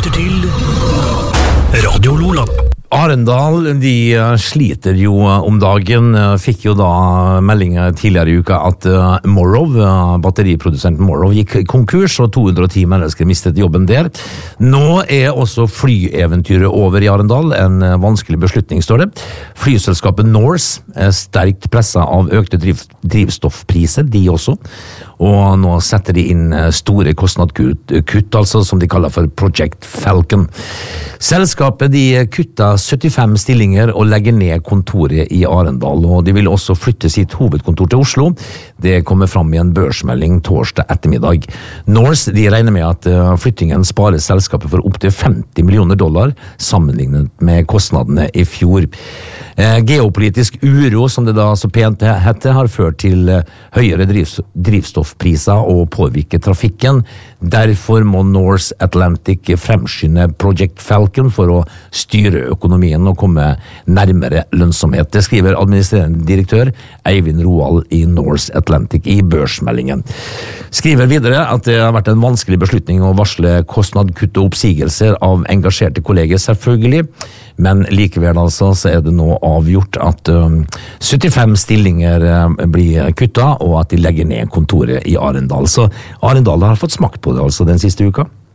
lytter til Radio Lola. Arendal, de sliter jo om dagen, fikk jo da meldinger tidligere i uka at Morrow, batteriprodusenten Morrow, gikk konkurs, og 210 mennesker mistet jobben der. Nå er også flyeventyret over i Arendal, en vanskelig beslutning, står det. Flyselskapet Norse er sterkt presset av økte drivstoffpriser, de også, og nå setter de inn store kostnadskutt, altså som de kaller for Project Falcon. Selskapet de kutta 75 stillinger og legger ned kontoret i Arendal, og de vil også flytte sitt hovedkontor til Oslo. Det kommer fram i en børsmelding torsdag ettermiddag. Norse de regner med at flyttingen sparer selskapet for opp til $50 millioner sammenlignet med kostnadene i fjor. Geopolitisk uro, som det da så pent heter, har ført til høyere drivstoffpriser og påvirker trafikken. Derfor må Norse Atlantic fremskynde Project Falcon for å styre økonomien og komme nærmere lønnsomhet. Det skriver administrerende direktør Eivind Roald i Norse Atlantic i børsmeldingen. Skriver videre at det har vært en vanskelig beslutning å varsle kostnadskutt og oppsigelser av engasjerte kolleger, selvfølgelig, men likevel altså så er det nå avgjort at 75 stillinger blir kuttet, og at de legger ned kontoret i Arendal. Så Arendal har fått smakt på det altså den siste uka.